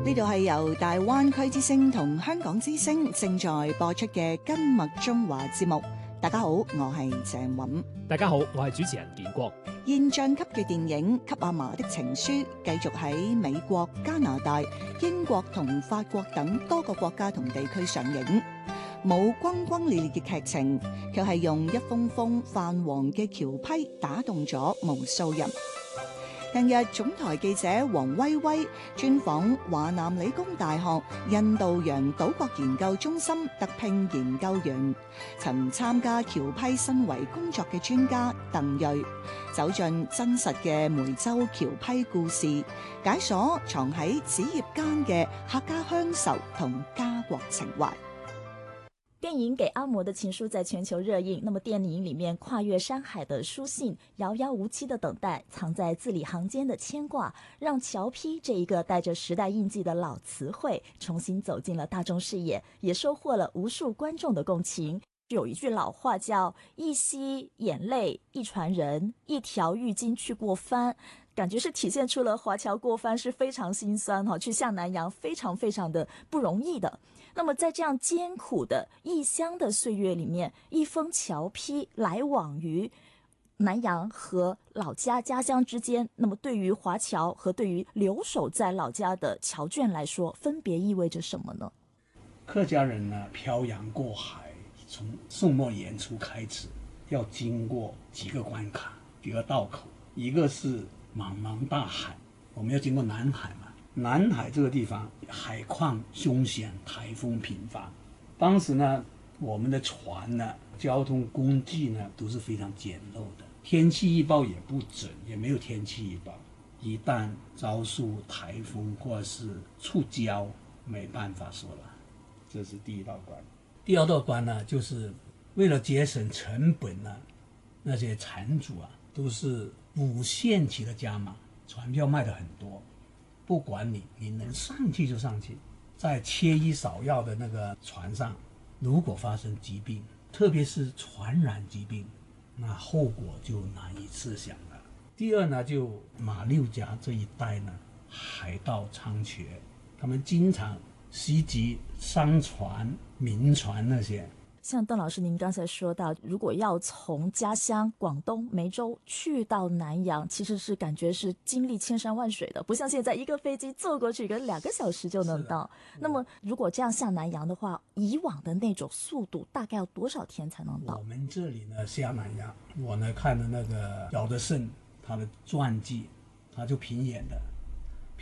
呢度係由大灣區之聲同香港之聲正在播出嘅今麥中華節目。大家好，我係鄭韻。 大家好，我係主持人建國。 現象級嘅電影《給阿嫲的情書》繼續喺美國、加拿大、英國同法國等多個國家同地區上映。冇轟轟烈烈嘅劇情，卻係用一封封泛黃嘅橋批打動咗無數人。近日，總台記者黃威威專訪華南理工大學印度洋島國研究中心特聘研究員，曾參加僑批申遺工作嘅專家鄧瑞，走進真實嘅梅州僑批故事，解鎖藏喺紙頁間嘅客家鄉愁同家國情懷。 電影《給阿嬤的情書》在全球熱映，那麼電影裡面跨越山海的書信，遙遙無期的等待，藏在字裡行間的牽掛，讓僑批這一個帶着時代印記的老詞彙重新走進了大眾視野，也收穫了無數觀眾的共情。有一句老話叫一夕眼淚一傳人，一條浴巾去過番，感覺是體現出了華僑過番是非常心酸，去下南洋非常非常的不容易的。那麼在這樣艱苦的異鄉的歲月裡面，一封僑批來往於南洋和老家家鄉之間，那麼對於華僑和對於留守在老家的僑眷來說，分別意味着什麼呢？ 客家人呢，漂洋過海，從宋末元初開始，要經過幾個關卡、幾個道口。一個是茫茫大海，我們要經過南海嘛。南海這個地方海況凶險，颱風頻繁。當時呢，我們的船呢，交通工具呢，都是非常簡陋的。天氣預報也不準，也沒有天氣預報。一旦遭受颱風或是觸礁，沒辦法說了。這是第一道關。第二道關呢，就是為了節省成本呢，那些船主啊，都是無限期的加碼，船票賣得很多。不管你能上去就上去，在缺醫少藥的那個船上，如果發生疾病，特別是傳染疾病，那後果就難以設想了。第二呢，就馬六甲這一帶呢，海盜猖獗，他們經常襲擊商船、民船那些。 像鄧老師您剛才說到，如果要從家鄉廣東梅州去到南洋，其實是感覺是經歷千山萬水的，不像現在一個飛機坐過去，跟2個小時就能到。那麼如果這樣下南洋的話，以往的那種速度大概要多少天才能到？ 我們這裡呢，下南洋，我呢看了那個姚德勝他的傳記，他就憑演的